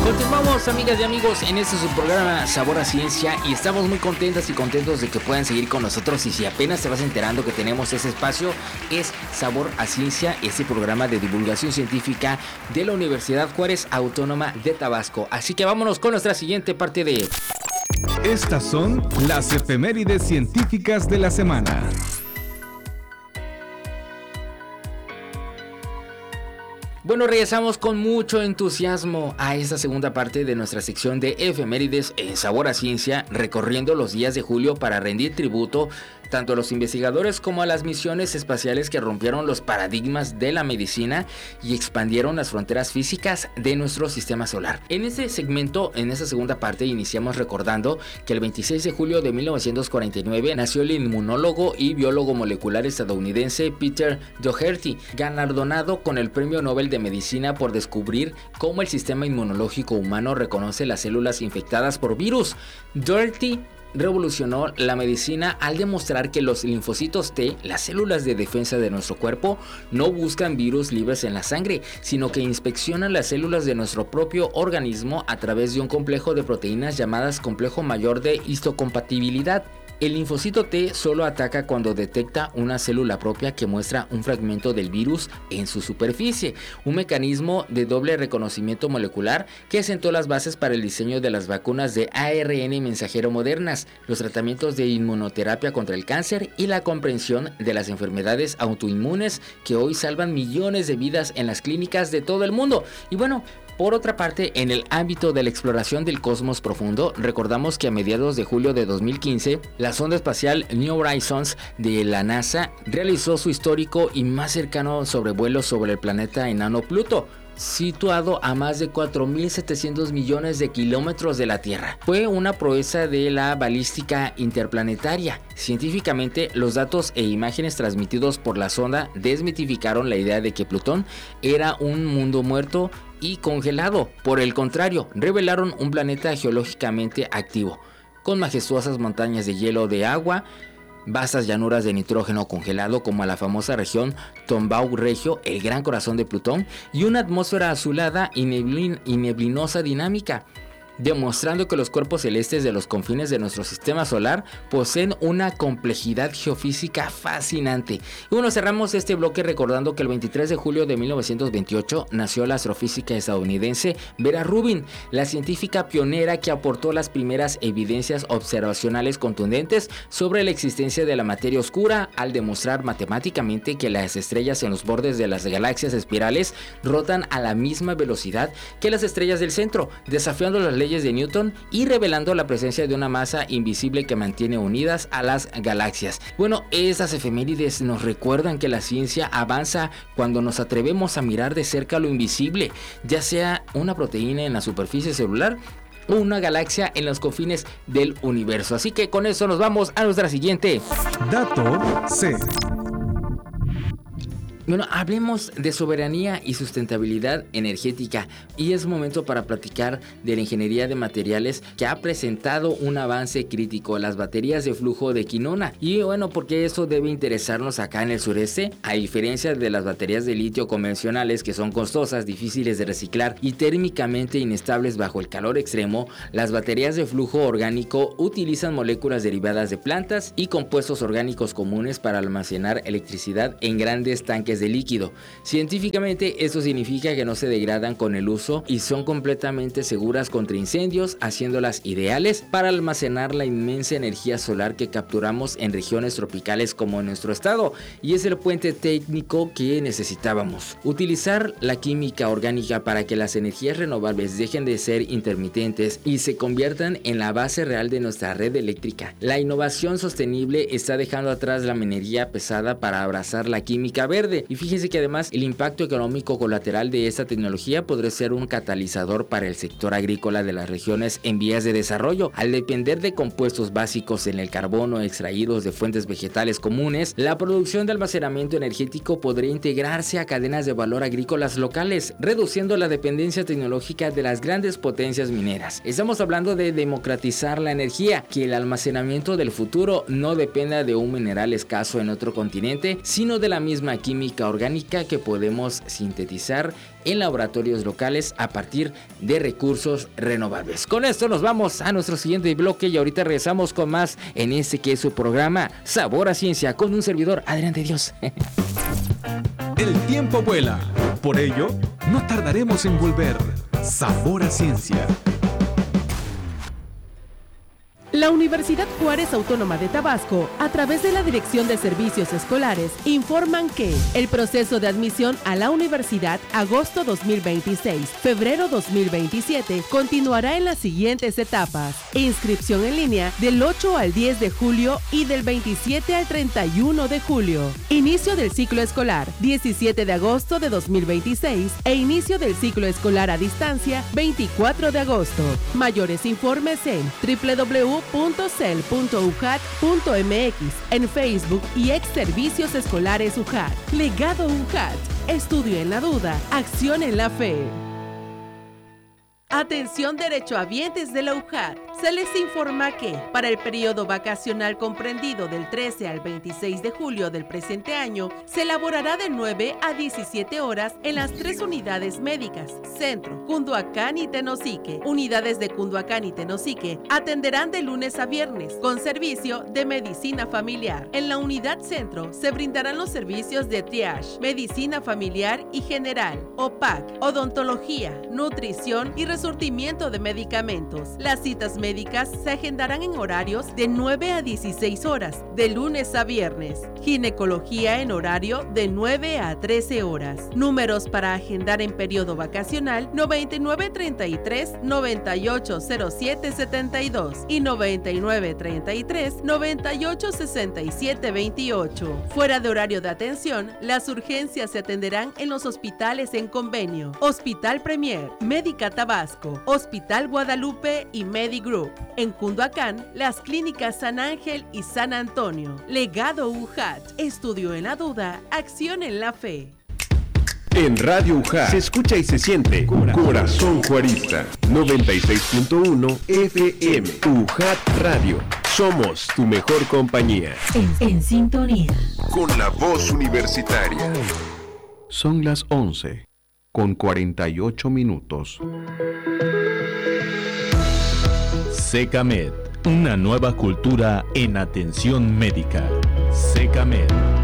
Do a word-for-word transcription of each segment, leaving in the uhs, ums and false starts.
Continuamos, amigas y amigos, en este subprograma Sabor a Ciencia, y estamos muy contentas y contentos de que puedan seguir con nosotros. Y si apenas te vas enterando que tenemos ese espacio, es Sabor a Ciencia, este programa de divulgación científica de la Universidad Juárez Autónoma de Tabasco. Así que vámonos con nuestra siguiente parte de... Estas son las efemérides científicas de la semana. Bueno, regresamos con mucho entusiasmo a esta segunda parte de nuestra sección de efemérides en Sabor a Ciencia, recorriendo los días de julio para rendir tributo tanto a los investigadores como a las misiones espaciales que rompieron los paradigmas de la medicina y expandieron las fronteras físicas de nuestro sistema solar. En este segmento, en esta segunda parte, iniciamos recordando que el veintiséis de julio de mil novecientos cuarenta y nueve nació el inmunólogo y biólogo molecular estadounidense Peter Doherty, galardonado con el Premio Nobel de Medicina por descubrir cómo el sistema inmunológico humano reconoce las células infectadas por virus. Doherty revolucionó la medicina al demostrar que los linfocitos T, las células de defensa de nuestro cuerpo, no buscan virus libres en la sangre, sino que inspeccionan las células de nuestro propio organismo a través de un complejo de proteínas llamadas complejo mayor de histocompatibilidad. El linfocito T solo ataca cuando detecta una célula propia que muestra un fragmento del virus en su superficie, un mecanismo de doble reconocimiento molecular que sentó las bases para el diseño de las vacunas de A R N mensajero modernas, los tratamientos de inmunoterapia contra el cáncer y la comprensión de las enfermedades autoinmunes que hoy salvan millones de vidas en las clínicas de todo el mundo. Y bueno, por otra parte, en el ámbito de la exploración del cosmos profundo, recordamos que a mediados de julio de dos mil quince, la sonda espacial New Horizons de la NASA realizó su histórico y más cercano sobrevuelo sobre el planeta enano Pluto, situado a más de cuatro mil setecientos millones de kilómetros de la Tierra. Fue una proeza de la balística interplanetaria. Científicamente, los datos e imágenes transmitidos por la sonda desmitificaron la idea de que Plutón era un mundo muerto y congelado. Por el contrario, revelaron un planeta geológicamente activo, con majestuosas montañas de hielo de agua, vastas llanuras de nitrógeno congelado como la famosa región Tombaugh Regio, el gran corazón de Plutón, y una atmósfera azulada y, neblin- y neblinosa dinámica, demostrando que los cuerpos celestes de los confines de nuestro sistema solar poseen una complejidad geofísica fascinante. Y bueno, cerramos este bloque recordando que el veintitrés de julio de mil novecientos veintiocho nació la astrofísica estadounidense Vera Rubin, la científica pionera que aportó las primeras evidencias observacionales contundentes sobre la existencia de la materia oscura al demostrar matemáticamente que las estrellas en los bordes de las galaxias espirales rotan a la misma velocidad que las estrellas del centro, desafiando las leyes de Newton y revelando la presencia de una masa invisible que mantiene unidas a las galaxias. Bueno, estas efemérides nos recuerdan que la ciencia avanza cuando nos atrevemos a mirar de cerca lo invisible, ya sea una proteína en la superficie celular o una galaxia en los confines del universo. Así que con eso nos vamos a nuestra siguiente Dato C. Bueno, hablemos de soberanía y sustentabilidad energética, y es momento para platicar de la ingeniería de materiales que ha presentado un avance crítico, las baterías de flujo de quinona. Y bueno, porque eso debe interesarnos acá en el sureste, a diferencia de las baterías de litio convencionales que son costosas, difíciles de reciclar y térmicamente inestables bajo el calor extremo, las baterías de flujo orgánico utilizan moléculas derivadas de plantas y compuestos orgánicos comunes para almacenar electricidad en grandes tanques de líquido. Científicamente, esto significa que no se degradan con el uso y son completamente seguras contra incendios, haciéndolas ideales para almacenar la inmensa energía solar que capturamos en regiones tropicales como en nuestro estado, y es el puente técnico que necesitábamos. Utilizar la química orgánica para que las energías renovables dejen de ser intermitentes y se conviertan en la base real de nuestra red eléctrica. La innovación sostenible está dejando atrás la minería pesada para abrazar la química verde. Y fíjense que además el impacto económico colateral de esta tecnología podría ser un catalizador para el sector agrícola de las regiones en vías de desarrollo. Al depender de compuestos básicos en el carbono extraídos de fuentes vegetales comunes, la producción de almacenamiento energético podría integrarse a cadenas de valor agrícolas locales, reduciendo la dependencia tecnológica de las grandes potencias mineras. Estamos hablando de democratizar la energía, que el almacenamiento del futuro no dependa de un mineral escaso en otro continente, sino de la misma química química orgánica que podemos sintetizar en laboratorios locales a partir de recursos renovables. Con esto nos vamos a nuestro siguiente bloque y ahorita regresamos con más en este que es su programa Sabor a Ciencia con un servidor, Adrián de Dios. El tiempo vuela, por ello no tardaremos en volver. Sabor a Ciencia. La Universidad Juárez Autónoma de Tabasco, a través de la Dirección de Servicios Escolares, informan que el proceso de admisión a la universidad agosto dos mil veintiséis, febrero dos mil veintisiete, continuará en las siguientes etapas. Inscripción en línea del ocho al diez de julio y del veintisiete al treinta y uno de julio. Inicio del ciclo escolar, diecisiete de agosto de dos mil veintiséis e inicio del ciclo escolar a distancia, veinticuatro de agosto. Mayores informes en doble u doble u doble u punto cel punto u j a t punto m x, en Facebook y ex Servicios Escolares U J A T. Legado U J A T. Estudio en la duda, acción en la fe. Atención derechohabientes de la U J A T. Se les informa que, para el periodo vacacional comprendido del trece al veintiséis de julio del presente año, se elaborará de nueve a diecisiete horas en las tres unidades médicas, Centro, Cunduacán y Tenosique. Unidades de Cunduacán y Tenosique atenderán de lunes a viernes, con servicio de medicina familiar. En la unidad Centro se brindarán los servicios de triage, medicina familiar y general, O P A C, odontología, nutrición y resurtimiento de medicamentos. Las citas médicas se agendarán en horarios de nueve a dieciséis horas, de lunes a viernes. Ginecología en horario de nueve a trece horas. Números para agendar en periodo vacacional noventa y nueve treinta y tres noventa y ocho cero siete setenta y dos y noventa y nueve treinta y tres noventa y ocho sesenta y siete veintiocho. Fuera de horario de atención, las urgencias se atenderán en los hospitales en convenio: Hospital Premier, Médica Tabasco, Hospital Guadalupe y Medigroup. En Cunduacán, las clínicas San Ángel y San Antonio. Legado U J A T. Estudio en la duda, acción en la fe. En Radio U J A se escucha y se siente Corazón Juarista. noventa y seis punto uno F M. U J A T Radio. Somos tu mejor compañía. En, en sintonía. Con la voz universitaria. Son las once con cuarenta y ocho minutos. Secamed, una nueva cultura en atención médica. Secamed.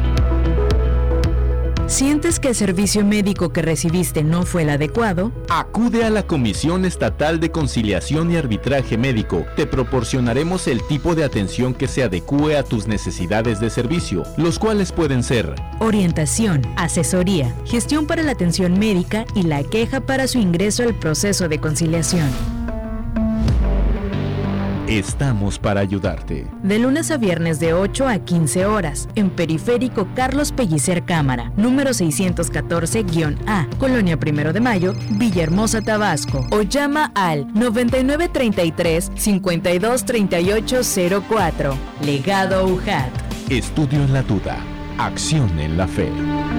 ¿Sientes que el servicio médico que recibiste no fue el adecuado? Acude a la Comisión Estatal de Conciliación y Arbitraje Médico. Te proporcionaremos el tipo de atención que se adecúe a tus necesidades de servicio, los cuales pueden ser: orientación, asesoría, gestión para la atención médica y la queja para su ingreso al proceso de conciliación. Estamos para ayudarte. De lunes a viernes de ocho a quince horas, en Periférico Carlos Pellicer Cámara, número seiscientos catorce A, Colonia Primero de Mayo, Villahermosa, Tabasco. O llama al noventa y nueve treinta y tres cincuenta y dos treinta y ocho cero cuatro. Legado U J A T. Estudio en la duda, acción en la fe.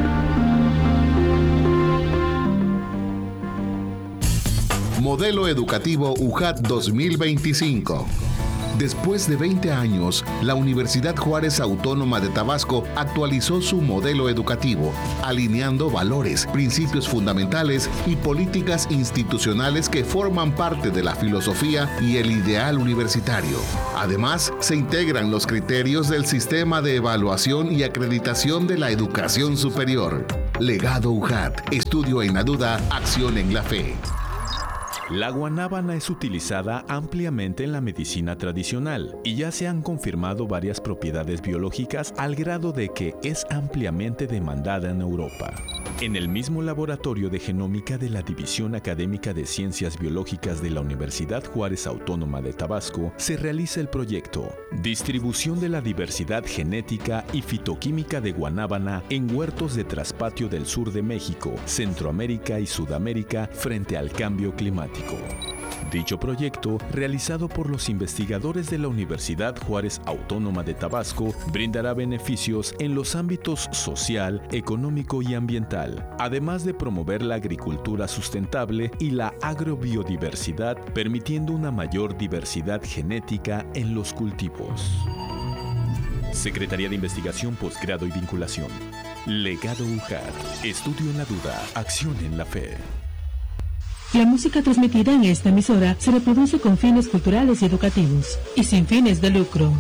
Modelo Educativo U J A T dos mil veinticinco. Después de veinte años, la Universidad Juárez Autónoma de Tabasco actualizó su modelo educativo, alineando valores, principios fundamentales y políticas institucionales que forman parte de la filosofía y el ideal universitario. Además, se integran los criterios del sistema de evaluación y acreditación de la educación superior. Legado U J A T. Estudio en la duda, acción en la fe. La guanábana es utilizada ampliamente en la medicina tradicional y ya se han confirmado varias propiedades biológicas al grado de que es ampliamente demandada en Europa. En el mismo laboratorio de genómica de la División Académica de Ciencias Biológicas de la Universidad Juárez Autónoma de Tabasco se realiza el proyecto Distribución de la diversidad genética y fitoquímica de guanábana en huertos de traspatio del sur de México, Centroamérica y Sudamérica frente al cambio climático. Dicho proyecto, realizado por los investigadores de la Universidad Juárez Autónoma de Tabasco, brindará beneficios en los ámbitos social, económico y ambiental, además de promover la agricultura sustentable y la agrobiodiversidad, permitiendo una mayor diversidad genética en los cultivos. Secretaría de Investigación, Posgrado y Vinculación. Legado U J A T. Estudio en la duda, acción en la fe. La música transmitida en esta emisora se reproduce con fines culturales y educativos y sin fines de lucro.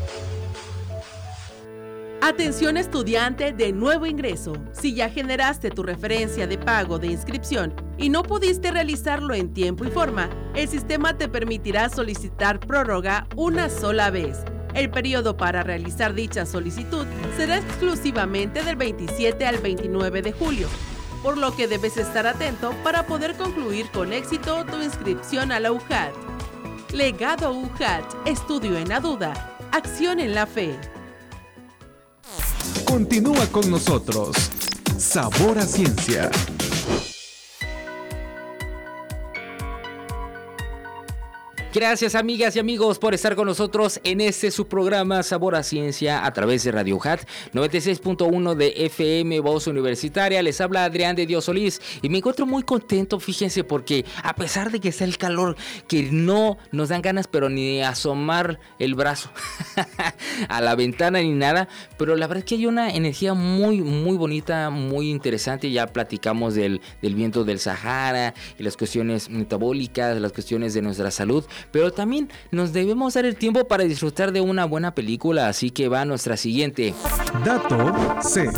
Atención estudiante de nuevo ingreso. Si ya generaste tu referencia de pago de inscripción y no pudiste realizarlo en tiempo y forma, el sistema te permitirá solicitar prórroga una sola vez. El periodo para realizar dicha solicitud será exclusivamente del veintisiete al veintinueve de julio, por lo que debes estar atento para poder concluir con éxito tu inscripción a la U J A T. Legado U J A T, estudio en la duda, acción en la fe. Continúa con nosotros. Sabor a Ciencia. Gracias, amigas y amigos, por estar con nosotros en este su programa Sabor a Ciencia a través de Radio U J A T noventa y seis punto uno de F M, Voz Universitaria. Les habla Adrián de Dios Solís y me encuentro muy contento, fíjense, porque a pesar de que está el calor, que no nos dan ganas pero ni asomar el brazo a la ventana ni nada, pero la verdad es que hay una energía muy, muy bonita, muy interesante. Ya platicamos del, del viento del Sahara y las cuestiones metabólicas, las cuestiones de nuestra salud. Pero también nos debemos dar el tiempo para disfrutar de una buena película, así que va nuestra siguiente. Dato C.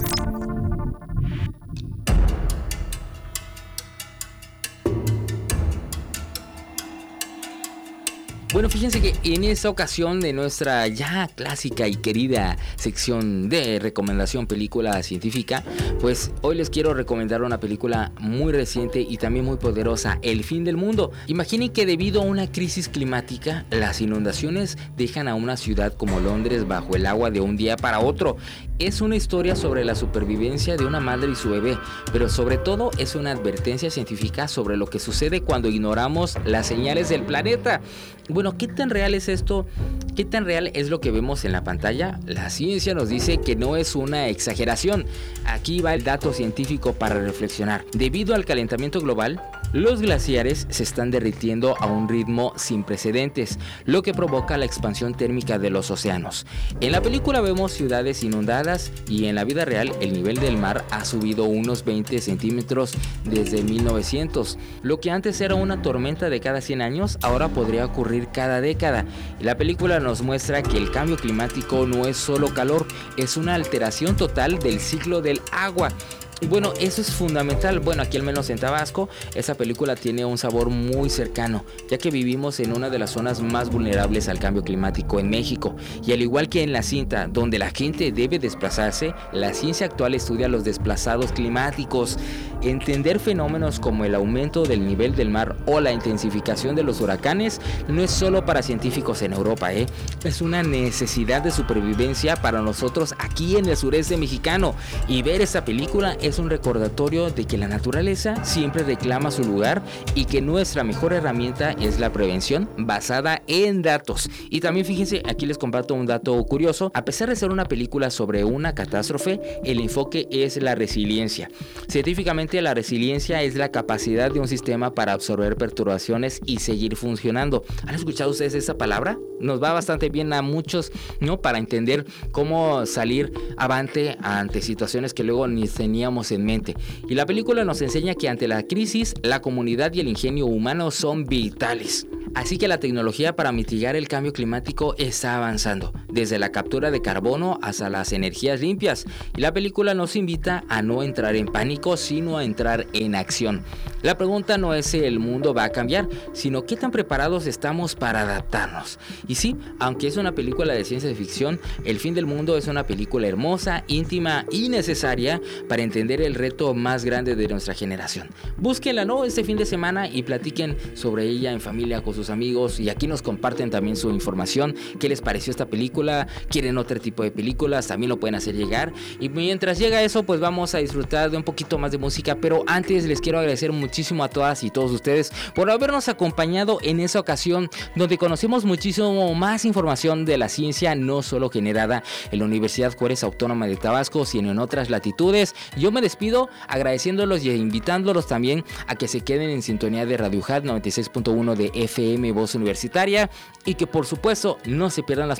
Bueno, fíjense que en esta ocasión de nuestra ya clásica y querida sección de recomendación película científica, pues hoy les quiero recomendar una película muy reciente y también muy poderosa, El fin del mundo. Imaginen que debido a una crisis climática, las inundaciones dejan a una ciudad como Londres bajo el agua de un día para otro. Es una historia sobre la supervivencia de una madre y su bebé, pero sobre todo es una advertencia científica sobre lo que sucede cuando ignoramos las señales del planeta. Bueno, ¿qué tan real es esto? ¿Qué tan real es lo que vemos en la pantalla? La ciencia nos dice que no es una exageración. Aquí va el dato científico para reflexionar. Debido al calentamiento global, los glaciares se están derritiendo a un ritmo sin precedentes, lo que provoca la expansión térmica de los océanos. En la película vemos ciudades inundadas y en la vida real el nivel del mar ha subido unos veinte centímetros desde mil novecientos. Lo que antes era una tormenta de cada cien años, ahora podría ocurrir cada década. Y la película nos muestra que el cambio climático no es solo calor, es una alteración total del ciclo del agua. Y bueno, eso es fundamental. Bueno, aquí al menos en Tabasco, esa película tiene un sabor muy cercano, ya que vivimos en una de las zonas más vulnerables al cambio climático en México. Y al igual que en la cinta, donde la gente debe desplazarse, la ciencia actual estudia los desplazados climáticos. Entender fenómenos como el aumento del nivel del mar o la intensificación de los huracanes no es solo para científicos en Europa, ¿eh? Es una necesidad de supervivencia para nosotros aquí en el sureste mexicano. Y ver esta película es un recordatorio de que la naturaleza siempre reclama su lugar y que nuestra mejor herramienta es la prevención basada en datos. Y también fíjense, aquí les comparto un dato curioso. A pesar de ser una película sobre una catástrofe, el enfoque es la resiliencia. Científicamente, la resiliencia es la capacidad de un sistema para absorber perturbaciones y seguir funcionando. ¿Han escuchado ustedes esa palabra? Nos va bastante bien a muchos, ¿no? Para entender cómo salir avante ante situaciones que luego ni teníamos en mente. Y la película nos enseña que ante la crisis, la comunidad y el ingenio humano son vitales. Así que la tecnología para mitigar el cambio climático está avanzando, desde la captura de carbono hasta las energías limpias. Y la película nos invita a no entrar en pánico, sino a entrar en acción. La pregunta no es si el mundo va a cambiar, sino qué tan preparados estamos para adaptarnos. Y sí, aunque es una película de ciencia ficción, El fin del mundo es una película hermosa, íntima y necesaria para entender el reto más grande de nuestra generación. Búsquenla, ¿no?, este fin de semana y platiquen sobre ella en familia con sus amigos, y aquí nos comparten también su información. ¿Qué les pareció esta película? ¿Quieren otro tipo de películas? También lo pueden hacer llegar. Y mientras llega eso, pues vamos a disfrutar de un poquito más de música. Pero antes les quiero agradecer muchísimo a todas y todos ustedes por habernos acompañado en esa ocasión donde conocemos muchísimo más información de la ciencia, no solo generada en la Universidad Juárez Autónoma de Tabasco, sino en otras latitudes. Yo me despido agradeciéndolos y invitándolos también a que se queden en sintonía de Radio U J A T noventa y seis punto uno de F M, Voz Universitaria, y que por supuesto no se pierdan las producciones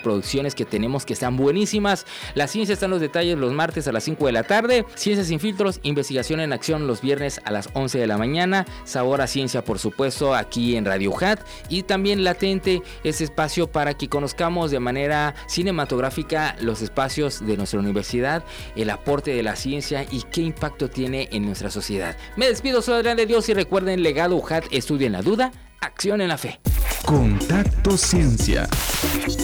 secciones que tenemos que están buenísimas. La ciencia está en los detalles los martes a las cinco de la tarde. Ciencia sin filtros, investigación en acción los viernes a las once de la mañana. Sabor a ciencia, por supuesto, aquí en Radio U J A T. Y también latente ese espacio para que conozcamos de manera cinematográfica los espacios de nuestra universidad, el aporte de la ciencia y qué impacto tiene en nuestra sociedad. Me despido, soy Adrián de Dios y recuerden, legado U J A T, estudia en la duda, acción en la fe. Contacto Ciencia.